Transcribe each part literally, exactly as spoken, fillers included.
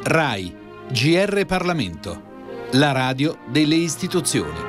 RAI, G R Parlamento, la radio delle istituzioni.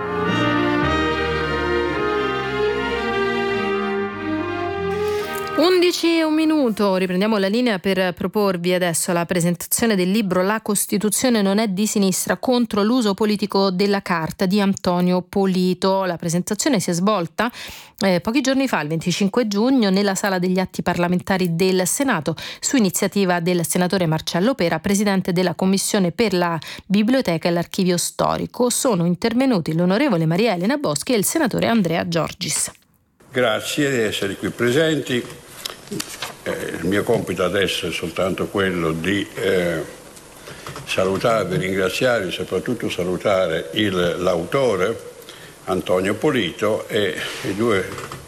undici e un minuto, riprendiamo la linea per proporvi adesso la presentazione del libro La Costituzione non è di sinistra contro l'uso politico della carta di Antonio Polito. La presentazione si è svolta eh, pochi giorni fa, il venticinque giugno, nella sala degli atti parlamentari del Senato, su iniziativa del senatore Marcello Pera, presidente della Commissione per la Biblioteca e l'Archivio Storico. Sono intervenuti l'onorevole Maria Elena Boschi e il senatore Andrea Giorgis. Grazie di essere qui presenti. Eh, il mio compito adesso è soltanto quello di eh, salutarvi, ringraziarvi e soprattutto salutare il, l'autore Antonio Polito e i due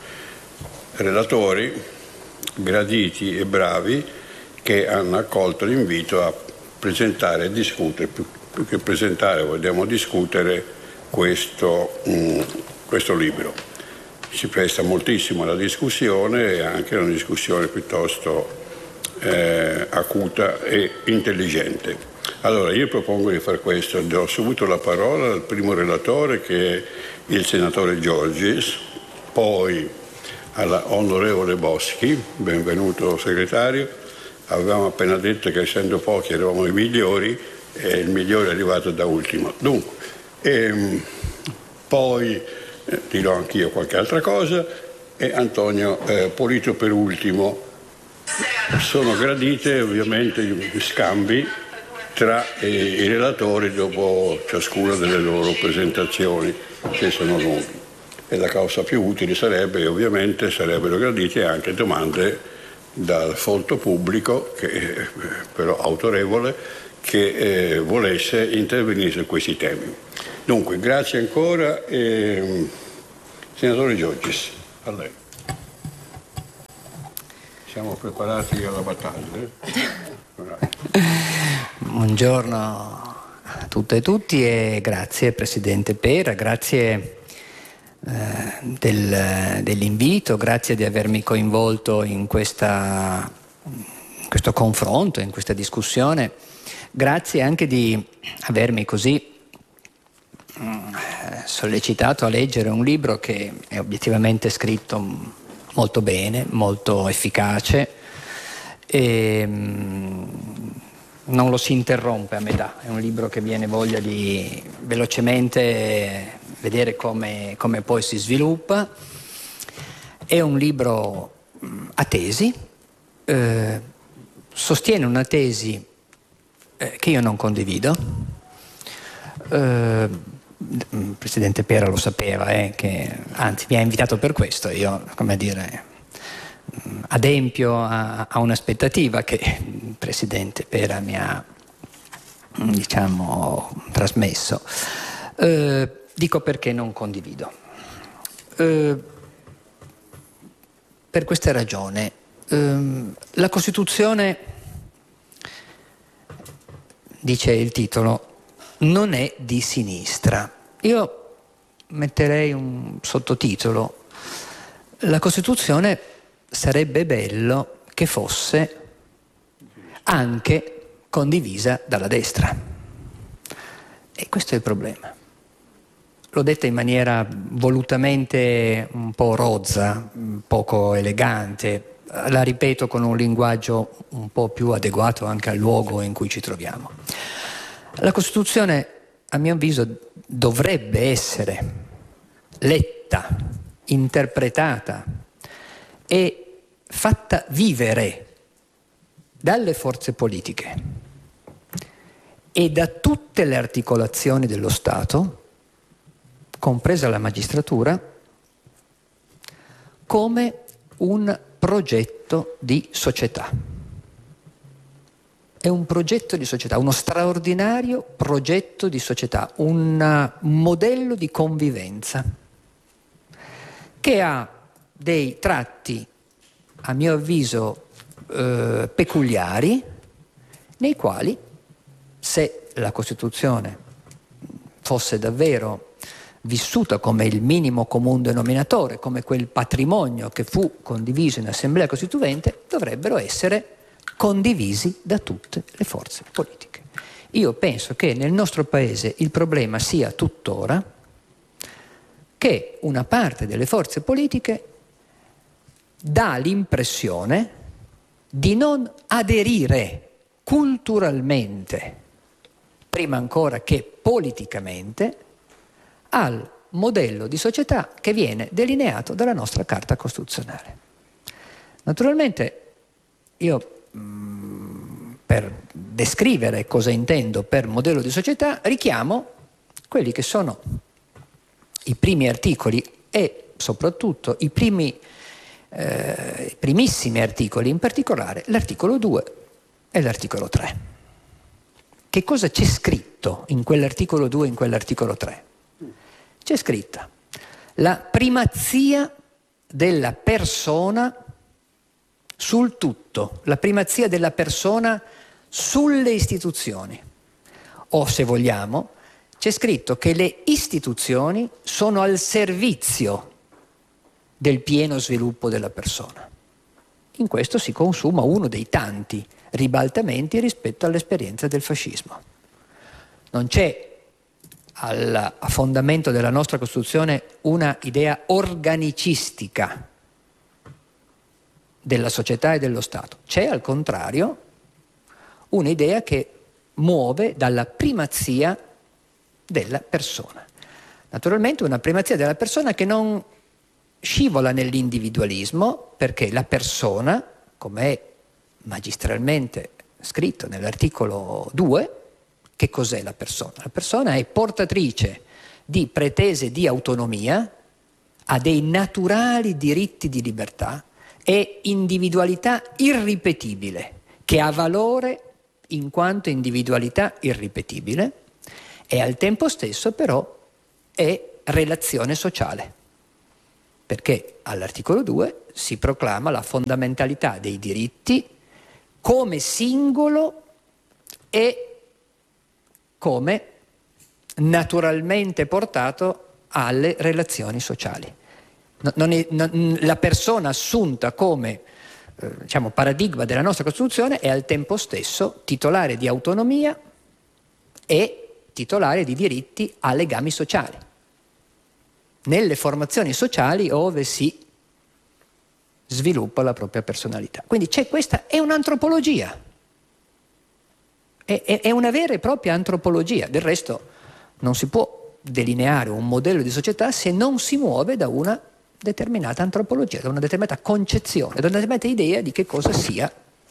relatori graditi e bravi che hanno accolto l'invito a presentare e discutere, più, più che presentare vogliamo discutere questo, mh, questo libro. Si presta moltissimo alla discussione e anche una discussione piuttosto eh, acuta e intelligente. Allora io propongo di fare questo, do subito la parola al primo relatore che è il senatore Giorgis, poi alla onorevole Boschi, benvenuto segretario, avevamo appena detto che essendo pochi eravamo i migliori e il migliore è arrivato da ultimo. Dunque, ehm, poi Eh, dirò anch'io qualche altra cosa e Antonio eh, Polito per ultimo. Sono gradite ovviamente gli scambi tra eh, i relatori dopo ciascuna delle loro presentazioni che sono lunghi e la cosa più utile sarebbe ovviamente sarebbero gradite anche domande dal folto pubblico che, eh, però autorevole che eh, volesse intervenire su questi temi. Dunque, grazie ancora. Eh, senatore Giorgis, a lei. Siamo preparati alla battaglia? Eh? Buongiorno a tutte e tutti e grazie Presidente Pera, grazie eh, del, dell'invito, grazie di avermi coinvolto in, questa, in questo confronto, in questa discussione, grazie anche di avermi così sollecitato a leggere un libro che è obiettivamente scritto molto bene, molto efficace e non lo si interrompe a metà. È un libro che viene voglia di velocemente vedere come, come poi si sviluppa. È un libro a tesi, eh, sostiene una tesi eh, che io non condivido. Eh, Il Presidente Pera lo sapeva, eh, che, anzi mi ha invitato per questo, io come dire adempio a, a un'aspettativa che il Presidente Pera mi ha diciamo trasmesso. Eh, dico perché non condivido. Eh, per questa ragione eh, la Costituzione, dice il titolo, non è di sinistra. Io metterei un sottotitolo: la Costituzione sarebbe bello che fosse anche condivisa dalla destra. E questo è il problema. L'ho detta in maniera volutamente un po' rozza, poco elegante, la ripeto con un linguaggio un po' più adeguato anche al luogo in cui ci troviamo. La Costituzione, a mio avviso, dovrebbe essere letta, interpretata e fatta vivere dalle forze politiche e da tutte le articolazioni dello Stato, compresa la magistratura, come un progetto di società. È un progetto di società, uno straordinario progetto di società, un modello di convivenza che ha dei tratti, a mio avviso, eh, peculiari, nei quali, se la Costituzione fosse davvero vissuta come il minimo comune denominatore, come quel patrimonio che fu condiviso in Assemblea Costituente, dovrebbero essere condivisi da tutte le forze politiche. Io penso che nel nostro Paese il problema sia tuttora che una parte delle forze politiche dà l'impressione di non aderire culturalmente, prima ancora che politicamente, al modello di società che viene delineato dalla nostra Carta Costituzionale. Naturalmente io mh, per descrivere cosa intendo per modello di società richiamo quelli che sono i primi articoli e soprattutto i primi eh, i primissimi articoli, in particolare l'articolo due e l'articolo tre. Che cosa c'è scritto in quell'articolo due e in quell'articolo tre? C'è scritta la primazia della persona sul tutto, la primazia della persona sulle istituzioni. O, se vogliamo, c'è scritto che le istituzioni sono al servizio del pieno sviluppo della persona. In questo si consuma uno dei tanti ribaltamenti rispetto all'esperienza del fascismo. Non c'è al a fondamento della nostra Costituzione una idea organicistica della società e dello Stato. C'è al contrario un'idea che muove dalla primazia della persona. Naturalmente una primazia della persona che non scivola nell'individualismo, perché la persona, come è magistralmente scritto nell'articolo due, che cos'è la persona? La persona è portatrice di pretese di autonomia, ha dei naturali diritti di libertà e individualità irripetibile, che ha valore in quanto individualità irripetibile e al tempo stesso però è relazione sociale, perché all'articolo due si proclama la fondamentalità dei diritti come singolo e come naturalmente portato alle relazioni sociali. Non è, non, la persona assunta come eh, diciamo, paradigma della nostra Costituzione è al tempo stesso titolare di autonomia e titolare di diritti a legami sociali, nelle formazioni sociali ove si sviluppa la propria personalità. Quindi c'è questa, è un'antropologia. È, è una vera e propria antropologia. Del resto non si può delineare un modello di società se non si muove da una determinata antropologia, da una determinata concezione, da una determinata idea di che cosa sia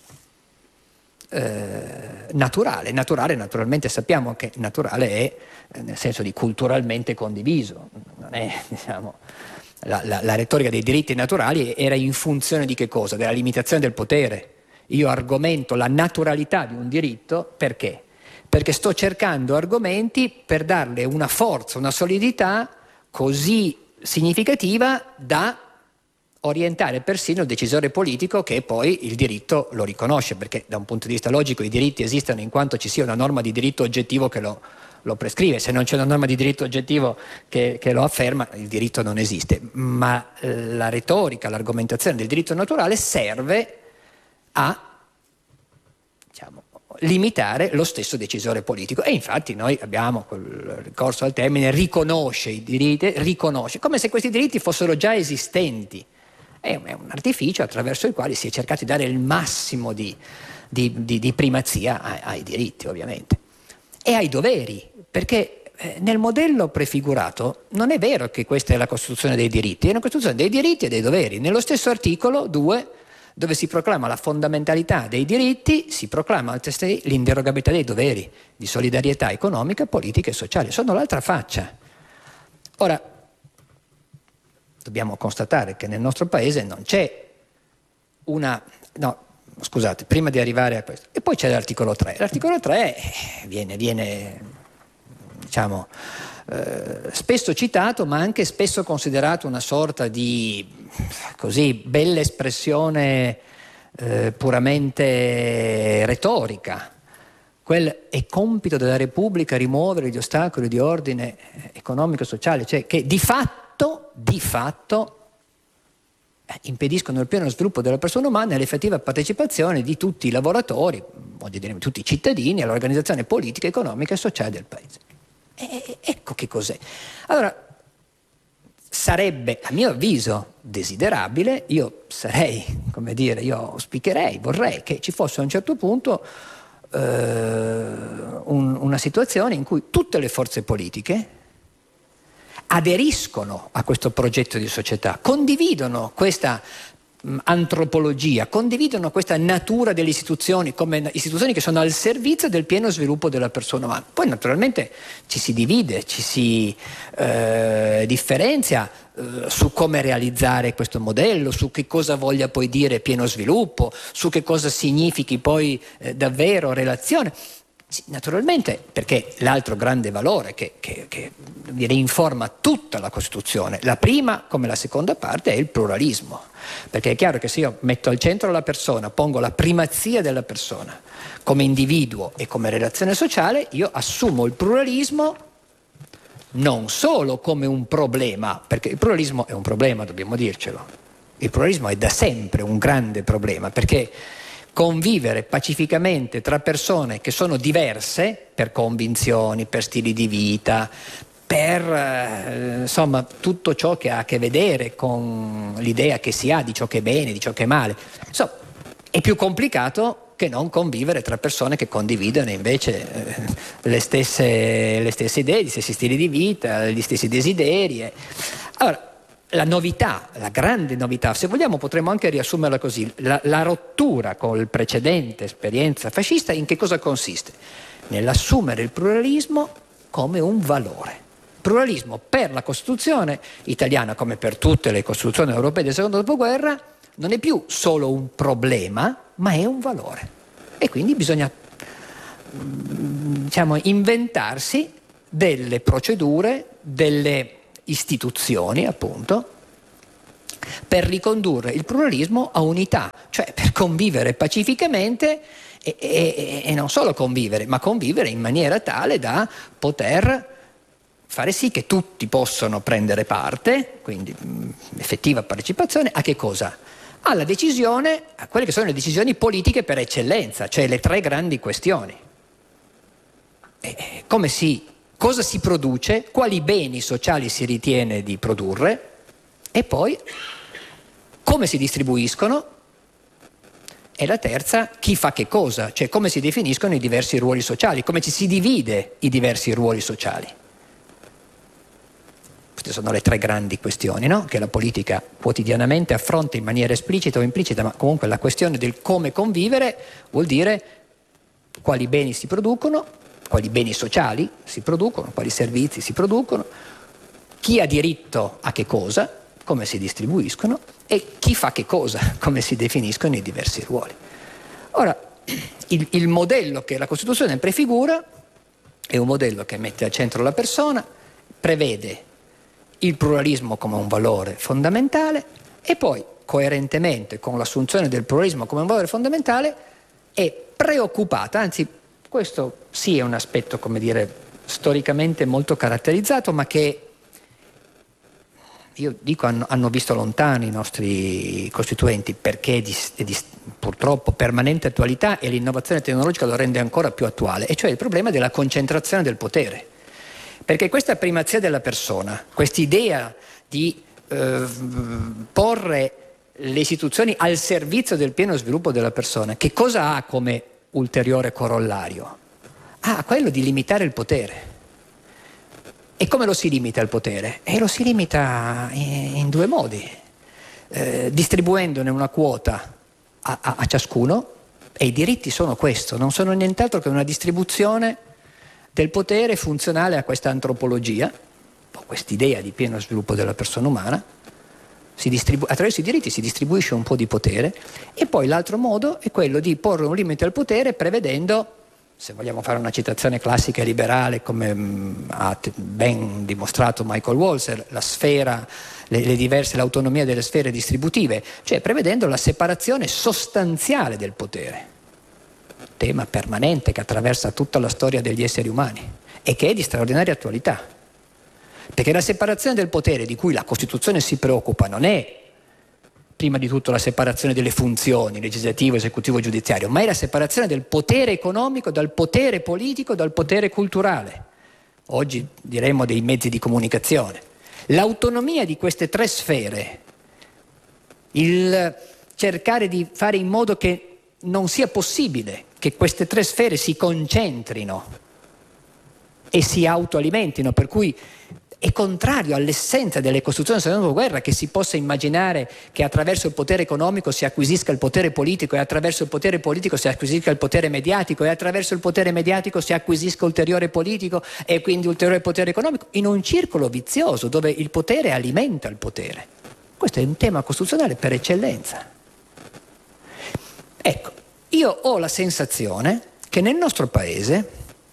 eh, naturale. Naturale, naturalmente sappiamo che naturale è nel senso di culturalmente condiviso. Non è, diciamo, la, la, la retorica dei diritti naturali era in funzione di che cosa? Della limitazione del potere. Io argomento la naturalità di un diritto perché? Perché sto cercando argomenti per darle una forza, una solidità così significativa da orientare persino il decisore politico che poi il diritto lo riconosce, perché da un punto di vista logico i diritti esistono in quanto ci sia una norma di diritto oggettivo che lo, lo prescrive. Se non c'è una norma di diritto oggettivo che, che lo afferma, il diritto non esiste. Ma eh, la retorica, l'argomentazione del diritto naturale serve a diciamo, limitare lo stesso decisore politico, e infatti noi abbiamo col ricorso al termine riconosce i diritti, riconosce, come se questi diritti fossero già esistenti. È un, è un artificio attraverso il quale si è cercato di dare il massimo di, di, di, di primazia ai, ai diritti, ovviamente, e ai doveri, perché eh, nel modello prefigurato non è vero che questa è la Costituzione dei diritti, è una Costituzione dei diritti e dei doveri. Nello stesso articolo due, dove si proclama la fondamentalità dei diritti, si proclama l'inderogabilità dei doveri di solidarietà economica, politica e sociale. Sono l'altra faccia. Ora, dobbiamo constatare che nel nostro Paese non c'è una... No, scusate, prima di arrivare a questo. E poi c'è l'articolo tre. L'articolo tre viene, viene diciamo, eh, spesso citato, ma anche spesso considerato una sorta di... così bella espressione eh, puramente retorica. Quel è compito della Repubblica rimuovere gli ostacoli di ordine economico e sociale, cioè che di fatto, di fatto impediscono il pieno sviluppo della persona umana e l'effettiva partecipazione di tutti i lavoratori, o di dire, tutti i cittadini, all'organizzazione politica, economica e sociale del paese. E ecco che cos'è. Allora, sarebbe, a mio avviso, desiderabile, io sarei, come dire, io auspicherei, vorrei che ci fosse a un certo punto eh, un, una situazione in cui tutte le forze politiche aderiscono a questo progetto di società, condividono questa mh, antropologia, condividono questa natura delle istituzioni come istituzioni che sono al servizio del pieno sviluppo della persona umana. Poi naturalmente ci si divide, ci si eh, differenzia eh, su come realizzare questo modello, su che cosa voglia poi dire pieno sviluppo, su che cosa significhi poi eh, davvero relazione. Sì, naturalmente, perché l'altro grande valore che, che, che informa tutta la Costituzione, la prima come la seconda parte, è il pluralismo. Perché è chiaro che se io metto al centro la persona, pongo la primazia della persona come individuo e come relazione sociale, io assumo il pluralismo non solo come un problema, perché il pluralismo è un problema, dobbiamo dircelo. Il pluralismo è da sempre un grande problema, perché convivere pacificamente tra persone che sono diverse per convinzioni, per stili di vita, per eh, insomma tutto ciò che ha a che vedere con l'idea che si ha di ciò che è bene, di ciò che è male, insomma, è più complicato che non convivere tra persone che condividono invece eh, le stesse, le stesse idee, gli stessi stili di vita, gli stessi desideri. Eh. Allora, la novità, la grande novità, se vogliamo potremmo anche riassumerla così, la, la rottura con la precedente esperienza fascista in che cosa consiste? Nell'assumere il pluralismo come un valore. Pluralismo per la Costituzione italiana, come per tutte le Costituzioni europee del secondo dopoguerra, non è più solo un problema, ma è un valore. E quindi bisogna, diciamo, inventarsi delle procedure, delle istituzioni, appunto, per ricondurre il pluralismo a unità, cioè per convivere pacificamente e, e, e non solo convivere, ma convivere in maniera tale da poter fare sì che tutti possano prendere parte, quindi mh, effettiva partecipazione, a che cosa? Alla decisione, a quelle che sono le decisioni politiche per eccellenza, cioè le tre grandi questioni. E, come si Cosa si produce, quali beni sociali si ritiene di produrre e poi come si distribuiscono, e la terza, chi fa che cosa, cioè come si definiscono i diversi ruoli sociali, come ci si divide i diversi ruoli sociali. Queste sono le tre grandi questioni, no? Che la politica quotidianamente affronta in maniera esplicita o implicita, ma comunque la questione del come convivere vuol dire quali beni si producono, quali beni sociali si producono, quali servizi si producono, chi ha diritto a che cosa, come si distribuiscono e chi fa che cosa, come si definiscono i diversi ruoli. Ora, il, il modello che la Costituzione prefigura è un modello che mette al centro la persona, prevede il pluralismo come un valore fondamentale e poi, coerentemente con l'assunzione del pluralismo come un valore fondamentale, è preoccupata, anzi questo sì è un aspetto, come dire, storicamente molto caratterizzato, ma che io dico hanno, hanno visto lontano i nostri costituenti, perché è di, è di purtroppo permanente attualità e l'innovazione tecnologica lo rende ancora più attuale, e cioè il problema della concentrazione del potere. Perché questa primazia della persona, quest'idea di eh, porre le istituzioni al servizio del pieno sviluppo della persona, che cosa ha come ulteriore corollario? Ah, quello di limitare il potere. E come lo si limita il potere? E lo si limita in, in due modi, eh, distribuendone una quota a, a, a ciascuno, e i diritti sono questo, non sono nient'altro che una distribuzione del potere funzionale a questa antropologia, o quest'idea di pieno sviluppo della persona umana. Si distribu- attraverso i diritti si distribuisce un po' di potere, e poi l'altro modo è quello di porre un limite al potere prevedendo, se vogliamo fare una citazione classica e liberale, come mh, ha t- ben dimostrato Michael Walzer, la sfera, le, le diverse, l'autonomia delle sfere distributive, cioè prevedendo la separazione sostanziale del potere, tema permanente che attraversa tutta la storia degli esseri umani e che è di straordinaria attualità. Perché la separazione del potere di cui la Costituzione si preoccupa non è prima di tutto la separazione delle funzioni, legislativo, esecutivo, giudiziario, ma è la separazione del potere economico dal potere politico, dal potere culturale. Oggi diremmo dei mezzi di comunicazione. L'autonomia di queste tre sfere, il cercare di fare in modo che non sia possibile che queste tre sfere si concentrino e si autoalimentino, per cui è contrario all'essenza delle costruzioni del secondo dopoguerra che si possa immaginare che attraverso il potere economico si acquisisca il potere politico, e attraverso il potere politico si acquisisca il potere mediatico, e attraverso il potere mediatico si acquisisca ulteriore politico e quindi ulteriore potere economico, in un circolo vizioso dove il potere alimenta il potere. Questo è un tema costituzionale per eccellenza. Ecco, io ho la sensazione che nel nostro paese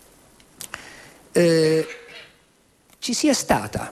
eh, ci sia stata,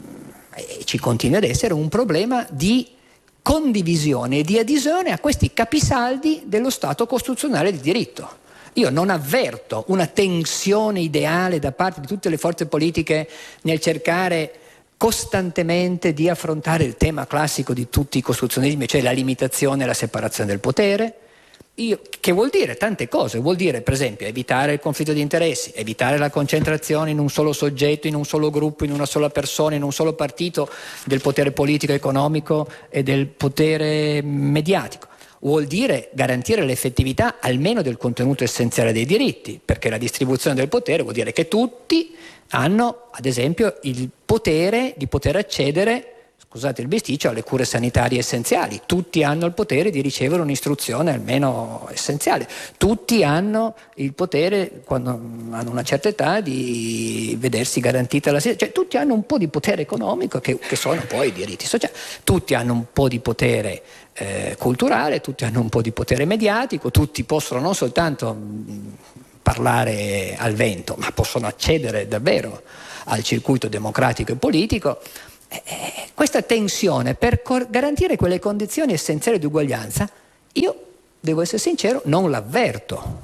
e ci continua ad essere, un problema di condivisione e di adesione a questi capisaldi dello Stato costituzionale di diritto. Io non avverto una tensione ideale da parte di tutte le forze politiche nel cercare costantemente di affrontare il tema classico di tutti i costituzionalismi, cioè la limitazione e la separazione del potere. Io, che vuol dire tante cose, vuol dire per esempio evitare il conflitto di interessi, evitare la concentrazione in un solo soggetto, in un solo gruppo, in una sola persona, in un solo partito del potere politico, economico e del potere mediatico. Vuol dire garantire l'effettività almeno del contenuto essenziale dei diritti, perché la distribuzione del potere vuol dire che tutti hanno ad esempio il potere di poter accedere, scusate il bisticcio, alle cure sanitarie essenziali. Tutti hanno il potere di ricevere un'istruzione almeno essenziale. Tutti hanno il potere, quando hanno una certa età, di vedersi garantita la cioè tutti hanno un po' di potere economico, che, che sono poi i diritti sociali. Tutti hanno un po' di potere eh, culturale, tutti hanno un po' di potere mediatico, tutti possono non soltanto mh, parlare al vento, ma possono accedere davvero al circuito democratico e politico. Eh, questa tensione per cor- garantire quelle condizioni essenziali di uguaglianza, io devo essere sincero, non l'avverto.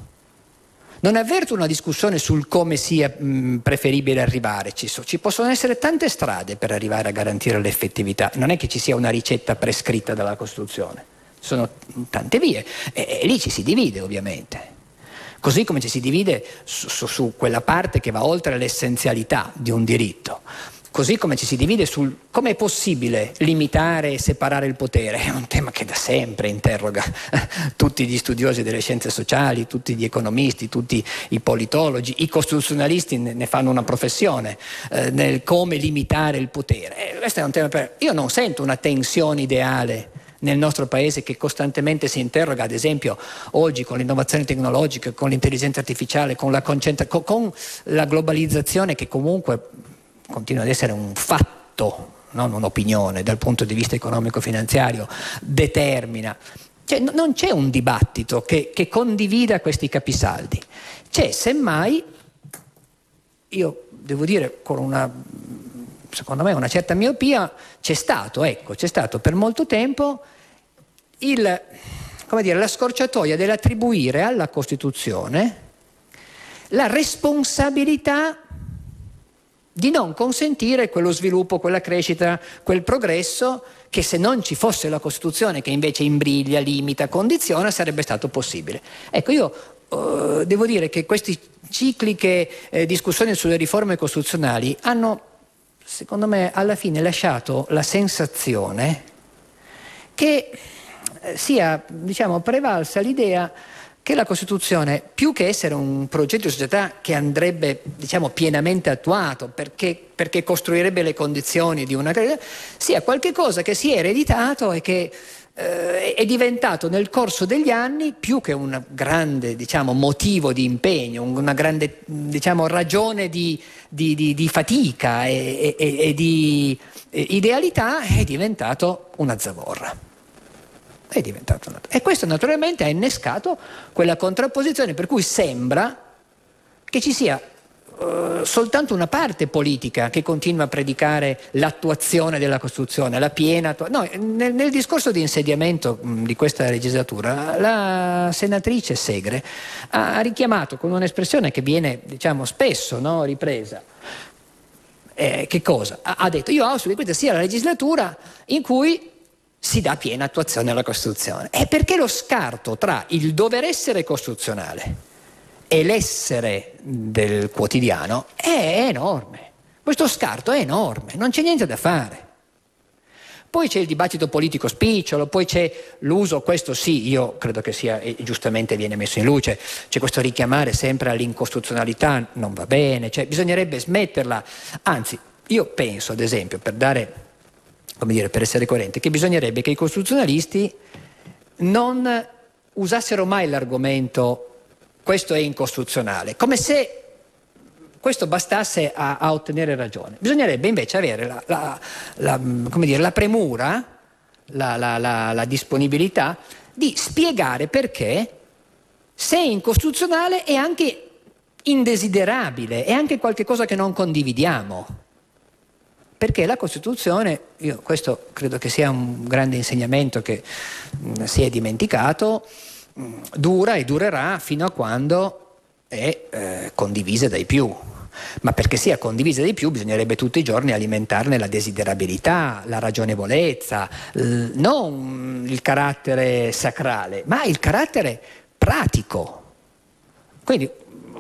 Non avverto una discussione sul come sia mh, preferibile arrivare. Ci, so, ci possono essere tante strade per arrivare a garantire l'effettività. Non è che ci sia una ricetta prescritta dalla Costituzione. Ci sono tante vie e, e lì ci si divide ovviamente. Così come ci si divide su, su, su quella parte che va oltre l'essenzialità di un diritto. Così come ci si divide sul come è possibile limitare e separare il potere. È un tema che da sempre interroga tutti gli studiosi delle scienze sociali, tutti gli economisti, tutti i politologi, i costituzionalisti ne fanno una professione eh, nel come limitare il potere. Eh, questo è un tema per... Io non sento una tensione ideale nel nostro paese che costantemente si interroga, ad esempio oggi con l'innovazione tecnologica, con l'intelligenza artificiale, con la, concentra- con, con la globalizzazione che comunque continua ad essere un fatto, non un'opinione, dal punto di vista economico-finanziario, determina. Cioè, n- non c'è un dibattito che, che condivida questi capisaldi. C'è, semmai, io devo dire con una, secondo me, una certa miopia, c'è stato, ecco, c'è stato per molto tempo il, come dire, la scorciatoia dell'attribuire alla Costituzione la responsabilità di non consentire quello sviluppo, quella crescita, quel progresso che se non ci fosse la Costituzione che invece imbriglia, limita, condiziona, sarebbe stato possibile. Ecco, io uh, devo dire che queste cicliche eh, discussioni sulle riforme costituzionali hanno, secondo me, alla fine lasciato la sensazione che eh, sia, diciamo, prevalsa l'idea che la Costituzione, più che essere un progetto di società che andrebbe, diciamo, pienamente attuato perché, perché costruirebbe le condizioni di una carriera, sia qualche cosa che si è ereditato e che eh, è diventato nel corso degli anni più che un grande, diciamo, motivo di impegno, una grande, diciamo, ragione di, di, di, di fatica e, e, e di idealità, è diventato una zavorra. È diventato una... E questo naturalmente ha innescato quella contrapposizione per cui sembra che ci sia uh, soltanto una parte politica che continua a predicare l'attuazione della Costituzione, la piena attuazione. No, nel, nel discorso di insediamento mh, di questa legislatura la senatrice Segre ha richiamato con un'espressione che viene, diciamo, spesso, no, ripresa. Eh, che cosa? Ha, ha detto: io auspico che questa sia la legislatura in cui si dà piena attuazione alla Costituzione. È perché lo scarto tra il dover essere costituzionale e l'essere del quotidiano è enorme. Questo scarto è enorme, non c'è niente da fare. Poi c'è il dibattito politico spicciolo, poi c'è l'uso, questo sì, io credo che sia, e giustamente viene messo in luce, c'è questo richiamare sempre all'incostituzionalità, non va bene, cioè bisognerebbe smetterla, anzi io penso ad esempio, per dare, come dire, per essere coerente, che bisognerebbe che i costituzionalisti non usassero mai l'argomento questo è incostituzionale, come se questo bastasse a, a ottenere ragione. Bisognerebbe invece avere la, la, la, come dire, la premura, la, la, la, la disponibilità di spiegare perché se è incostituzionale è anche indesiderabile, è anche qualcosa che non condividiamo. Perché la Costituzione, io questo credo che sia un grande insegnamento che mh, si è dimenticato, mh, dura e durerà fino a quando è eh, condivisa dai più. Ma perché sia condivisa di più bisognerebbe tutti i giorni alimentarne la desiderabilità, la ragionevolezza, l- non il carattere sacrale, ma il carattere pratico. Quindi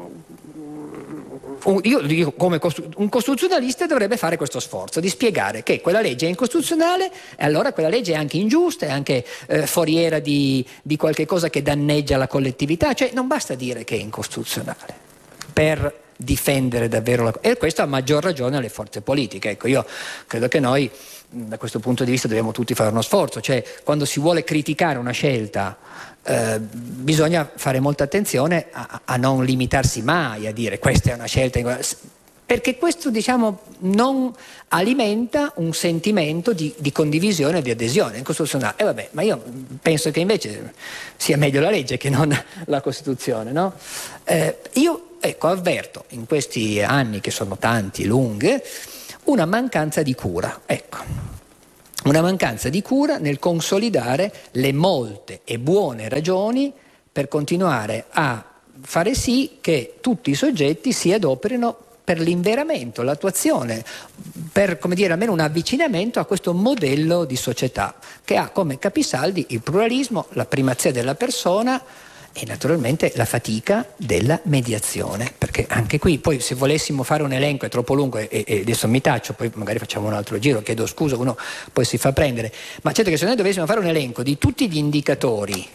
io dico, come costu- un costituzionalista dovrebbe fare questo sforzo di spiegare che quella legge è incostituzionale e allora quella legge è anche ingiusta, è anche eh, foriera di, di qualche cosa che danneggia la collettività, cioè non basta dire che è incostituzionale per difendere davvero la... e questo a maggior ragione alle forze politiche. Ecco, io credo che noi da questo punto di vista dobbiamo tutti fare uno sforzo, cioè quando si vuole criticare una scelta eh, bisogna fare molta attenzione a, a non limitarsi mai a dire questa è una scelta, perché questo diciamo non alimenta un sentimento di, di condivisione e di adesione incostituzionale. E vabbè, ma io penso che invece sia meglio la legge che non la Costituzione, no? Eh, io Ecco, avverto in questi anni, che sono tanti, lunghe, una mancanza di cura. Ecco, una mancanza di cura nel consolidare le molte e buone ragioni per continuare a fare sì che tutti i soggetti si adoperino per l'inveramento, l'attuazione, per, come dire, almeno un avvicinamento a questo modello di società che ha come capisaldi il pluralismo, la primazia della persona e naturalmente la fatica della mediazione, perché anche qui poi se volessimo fare un elenco è troppo lungo e, e adesso mi taccio, poi magari facciamo un altro giro, chiedo scusa, uno poi si fa prendere, ma certo che se noi dovessimo fare un elenco di tutti gli indicatori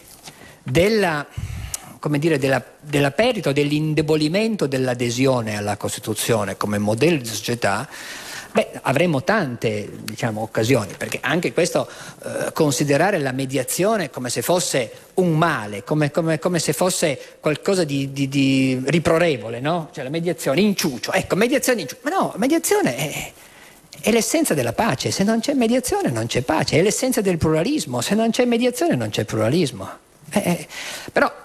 della, come dire, della, della perdita o dell'indebolimento dell'adesione alla Costituzione come modello di società, beh, avremo tante, diciamo, occasioni, perché anche questo eh, considerare la mediazione come se fosse un male, come, come, come se fosse qualcosa di, di, di riprorevole, no? Cioè la mediazione, inciucio, ecco, mediazione inciucio, ma no, mediazione è, è l'essenza della pace, se non c'è mediazione non c'è pace, è l'essenza del pluralismo, se non c'è mediazione non c'è pluralismo. Eh, eh, però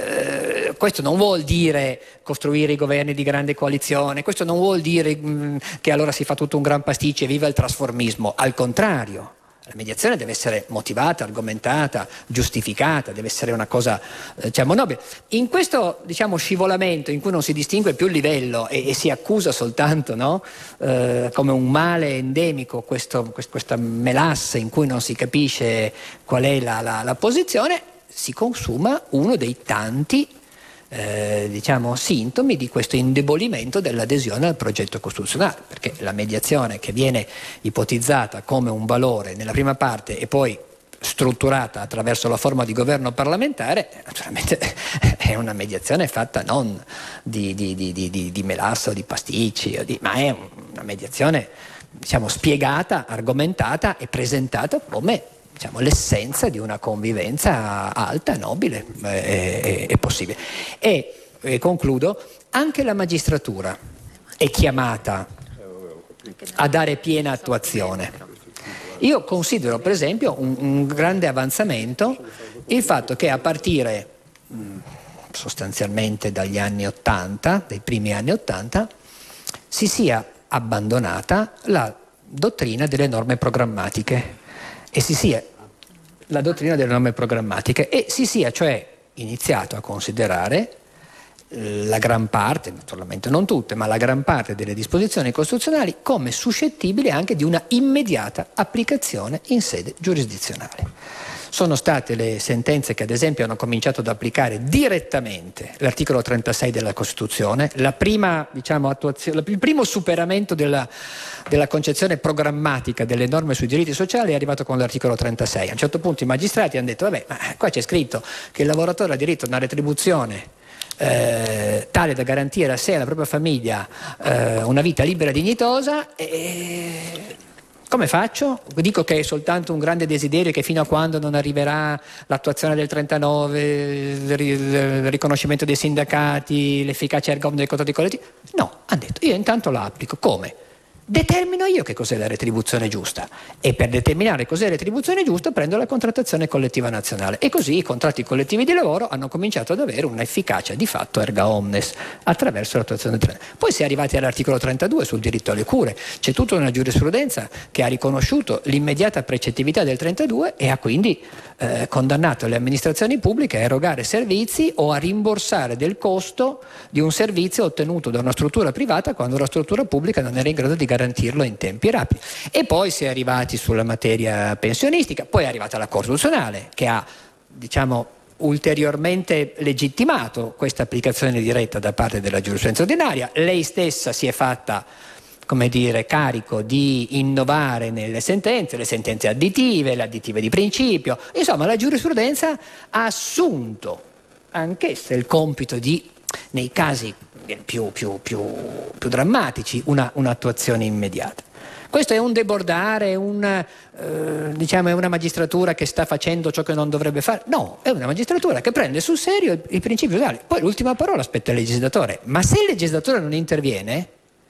Uh, questo non vuol dire costruire i governi di grande coalizione, questo non vuol dire mh, che allora si fa tutto un gran pasticcio e viva il trasformismo, al contrario, la mediazione deve essere motivata, argomentata, giustificata, deve essere una cosa eh, diciamo nobile. In questo diciamo scivolamento in cui non si distingue più il livello e, e si accusa soltanto, no? uh, come un male endemico questo, questa melassa in cui non si capisce qual è la, la, la posizione, si consuma uno dei tanti eh, diciamo, sintomi di questo indebolimento dell'adesione al progetto costituzionale, perché la mediazione che viene ipotizzata come un valore nella prima parte e poi strutturata attraverso la forma di governo parlamentare, naturalmente è una mediazione fatta non di, di, di, di, di melassa o di pasticci, o di, ma è una mediazione diciamo, spiegata, argomentata e presentata come diciamo, l'essenza di una convivenza alta, nobile e, e possibile. E, e concludo, anche la magistratura è chiamata a dare piena attuazione. Io considero per esempio un, un grande avanzamento il fatto che a partire mh, sostanzialmente dagli anni Ottanta, dai primi anni Ottanta, si sia abbandonata la dottrina delle norme programmatiche e si sia la dottrina delle norme programmatiche e si sia cioè iniziato a considerare la gran parte, naturalmente non tutte, ma la gran parte delle disposizioni costituzionali come suscettibili anche di una immediata applicazione in sede giurisdizionale. Sono state le sentenze che ad esempio hanno cominciato ad applicare direttamente l'articolo trentasei della Costituzione, la prima, diciamo, attuazione, il primo superamento della, della concezione programmatica delle norme sui diritti sociali è arrivato con l'articolo trentasei. A un certo punto i magistrati hanno detto vabbè, ma qua c'è scritto che il lavoratore ha diritto a una retribuzione Eh, tale da garantire a sé e alla propria famiglia eh, una vita libera e dignitosa, e come faccio? Dico che è soltanto un grande desiderio, che fino a quando non arriverà l'attuazione del trentanove, il riconoscimento dei sindacati, l'efficacia erga omnes dei contratti collettivi? No, hanno detto io intanto la applico. Come? Determino io che cos'è la retribuzione giusta, e per determinare cos'è la retribuzione giusta prendo la contrattazione collettiva nazionale, e così i contratti collettivi di lavoro hanno cominciato ad avere un'efficacia di fatto erga omnes attraverso l'attuazione del trentadue. Poi si è arrivati all'articolo trentadue sul diritto alle cure, c'è tutta una giurisprudenza che ha riconosciuto l'immediata precettività del trentadue e ha quindi eh, condannato le amministrazioni pubbliche a erogare servizi o a rimborsare del costo di un servizio ottenuto da una struttura privata quando la struttura pubblica non era in grado di garantirlo in tempi rapidi. E poi si è arrivati sulla materia pensionistica, poi è arrivata la Corte Costituzionale che ha, diciamo, ulteriormente legittimato questa applicazione diretta da parte della giurisprudenza ordinaria. Lei stessa si è fatta, come dire, carico di innovare nelle sentenze, le sentenze additive, le additive di principio. Insomma, la giurisprudenza ha assunto anch'essa il compito di, nei casi più, più, più, più drammatici, una, un'attuazione immediata. Questo è un debordare, un, eh, diciamo, è una magistratura che sta facendo ciò che non dovrebbe fare? No, è una magistratura che prende sul serio i, i principi usuali. Poi l'ultima parola spetta al legislatore, ma se il legislatore non interviene,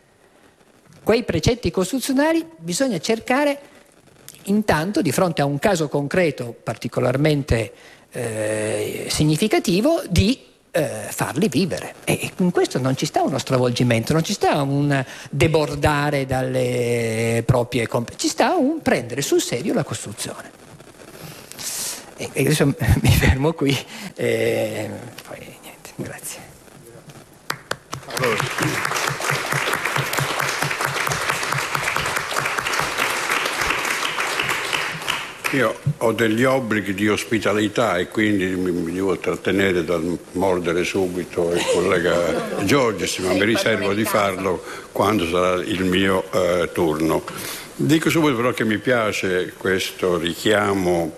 quei precetti costituzionali bisogna cercare intanto, di fronte a un caso concreto particolarmente eh, significativo, di Eh, farli vivere, e in questo non ci sta uno stravolgimento, non ci sta un debordare dalle proprie competenze, ci sta un prendere sul serio la Costituzione. E, e adesso mi fermo qui e poi niente, grazie. Allora. Io ho degli obblighi di ospitalità e quindi mi, mi devo trattenere dal mordere subito il collega Giorgis, ma mi riservo di farlo quando sarà il mio eh, turno. Dico subito però che mi piace questo richiamo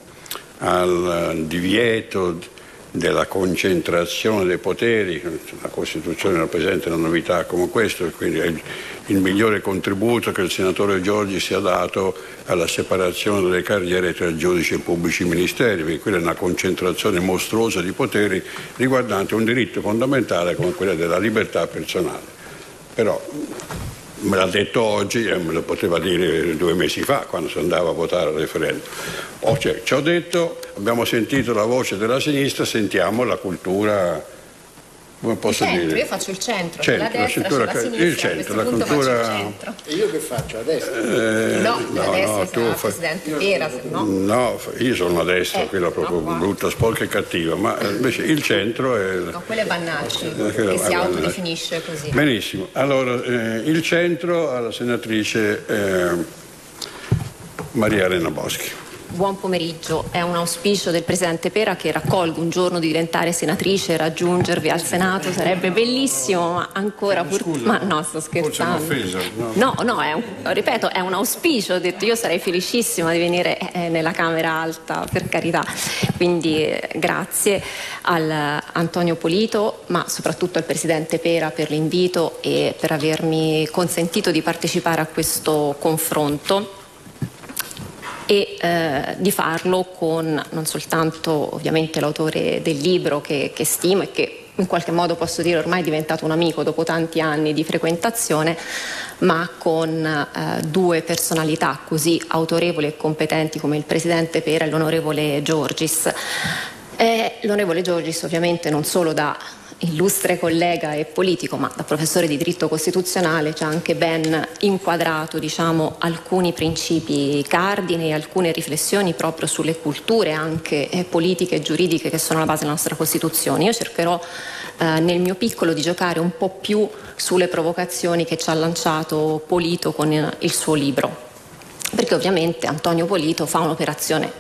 al divieto della concentrazione dei poteri. La Costituzione rappresenta una novità come questo, e quindi è il, il migliore contributo che il senatore Giorgi sia dato alla separazione delle carriere tra giudici e pubblici ministeri, perché quella è una concentrazione mostruosa di poteri riguardante un diritto fondamentale come quello della libertà personale. Però me l'ha detto oggi e me lo poteva dire due mesi fa quando si andava a votare al referendum. Oh, cioè, ci ho detto, abbiamo sentito la voce della sinistra, sentiamo la cultura, come posso il centro, dire? Io faccio il centro, centro la destra, la cultura, la sinistra, il centro, la cultura. E io che faccio? A destra? Eh, no, no, a destra no, tu fa... fai... Presidente Pera, no? No, io sono a destra, eh, quella proprio no, brutta, sporca e cattiva, ma invece il centro è... No, quello è Bannacci, eh, che si è autodefinisce così. Benissimo, allora eh, il centro alla senatrice eh, Maria Elena Boschi. Buon pomeriggio, è un auspicio del Presidente Pera che raccolgo un giorno di diventare senatrice, raggiungervi al Senato, sarebbe bellissimo, ma ancora pur... Scusa, ma no, sto scherzando. Offesa, no, no, no è un, ripeto, è un auspicio, ho detto io sarei felicissima di venire eh, nella Camera Alta, per carità. Quindi eh, grazie al Antonio Polito, ma soprattutto al Presidente Pera per l'invito e per avermi consentito di partecipare a questo confronto, e eh, di farlo con non soltanto ovviamente l'autore del libro che, che stimo e che in qualche modo posso dire ormai è diventato un amico dopo tanti anni di frequentazione, ma con eh, due personalità così autorevoli e competenti come il Presidente Pera e l'onorevole Giorgis. Eh, l'onorevole Giorgis ovviamente non solo da illustre collega e politico, ma da professore di diritto costituzionale ci ha anche ben inquadrato, diciamo, alcuni principi cardine e alcune riflessioni proprio sulle culture anche eh, politiche e giuridiche che sono la base della nostra Costituzione. Io cercherò eh, nel mio piccolo di giocare un po' più sulle provocazioni che ci ha lanciato Polito con il suo libro, perché ovviamente Antonio Polito fa un'operazione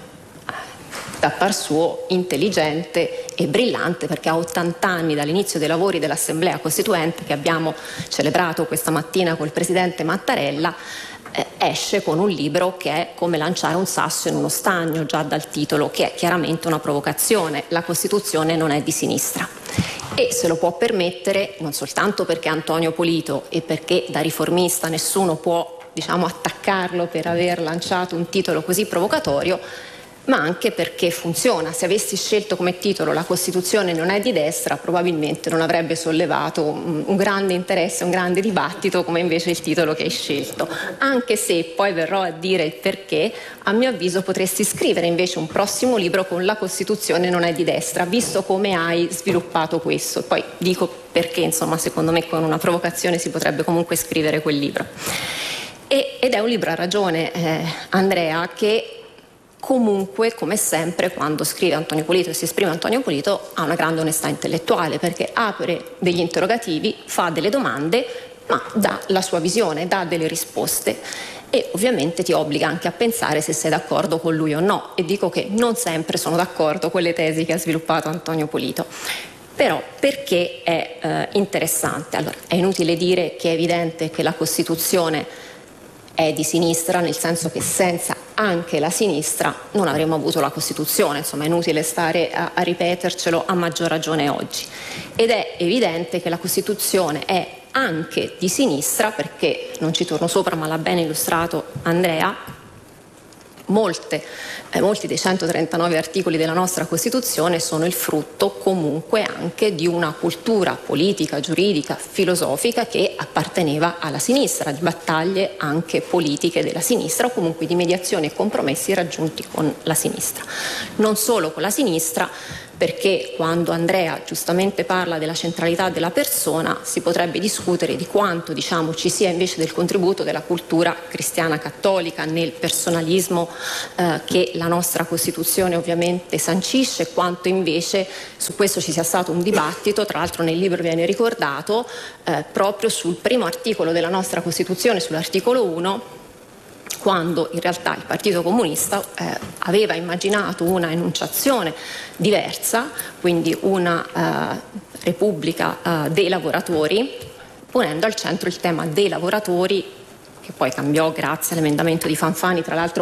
da par suo intelligente e brillante, perché a ottanta anni dall'inizio dei lavori dell'Assemblea Costituente, che abbiamo celebrato questa mattina col Presidente Mattarella, eh, esce con un libro che è come lanciare un sasso in uno stagno, già dal titolo, che è chiaramente una provocazione. La Costituzione non è di sinistra. E se lo può permettere non soltanto perché Antonio Polito e perché da riformista nessuno può, diciamo, attaccarlo per aver lanciato un titolo così provocatorio, ma anche perché funziona. Se avessi scelto come titolo La Costituzione non è di destra, probabilmente non avrebbe sollevato un, un grande interesse, un grande dibattito come invece il titolo che hai scelto, anche se poi verrò a dire il perché. A mio avviso potresti scrivere invece un prossimo libro con La Costituzione non è di destra, visto come hai sviluppato questo. Poi dico perché, insomma, secondo me con una provocazione si potrebbe comunque scrivere quel libro. E, ed è un libro, ha ragione eh, Andrea, che comunque, come sempre, quando scrive Antonio Polito e si esprime Antonio Polito, ha una grande onestà intellettuale, perché apre degli interrogativi, fa delle domande, ma dà la sua visione, dà delle risposte e ovviamente ti obbliga anche a pensare se sei d'accordo con lui o no. E dico che non sempre sono d'accordo con le tesi che ha sviluppato Antonio Polito. Però perché è eh, interessante? Allora, è inutile dire che è evidente che la Costituzione è di sinistra, nel senso che senza anche la sinistra non avremmo avuto la Costituzione, insomma è inutile stare a, a ripetercelo, a maggior ragione oggi. Ed è evidente che la Costituzione è anche di sinistra perché, non ci torno sopra ma l'ha ben illustrato Andrea, Molte, eh, molti dei centotrentanove articoli della nostra Costituzione sono il frutto comunque anche di una cultura politica, giuridica, filosofica che apparteneva alla sinistra, di battaglie anche politiche della sinistra o comunque di mediazioni e compromessi raggiunti con la sinistra. Non solo con la sinistra, perché quando Andrea giustamente parla della centralità della persona si potrebbe discutere di quanto, diciamo, ci sia invece del contributo della cultura cristiana cattolica nel personalismo eh, che la nostra Costituzione ovviamente sancisce, quanto invece su questo ci sia stato un dibattito, tra l'altro nel libro viene ricordato, eh, proprio sul primo articolo della nostra Costituzione, sull'articolo uno, quando in realtà il Partito Comunista eh, aveva immaginato una enunciazione diversa, quindi una eh, repubblica eh, dei lavoratori, ponendo al centro il tema dei lavoratori, che poi cambiò grazie all'emendamento di Fanfani, tra l'altro